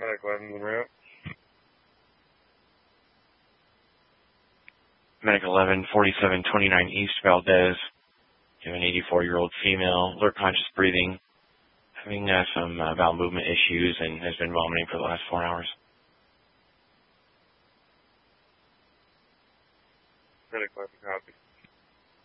Medic 11, route. Medic 11, 4729 East Valdez. You have an 84-year-old female, alert conscious breathing, having some bowel movement issues and has been vomiting for the last 4 hours. Medic 11, copy.